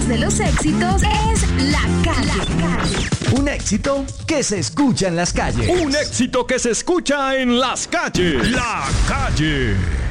voz de los éxitos es La Calle. Un éxito que se escucha en las calles. Un éxito que se escucha en las calles. La Calle.